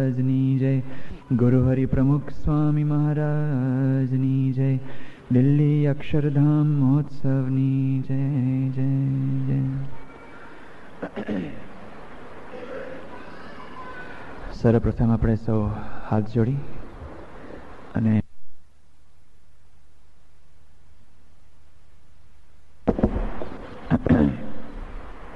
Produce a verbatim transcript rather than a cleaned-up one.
મહારાજની જય. ગુરુહરિ પ્રમુખ સ્વામી મહારાજની જય. દિલ્હી અક્ષરધામ મહોત્સવની જય જય જય. સર્વપ્રથમ આપણે સૌ હાથ જોડી અને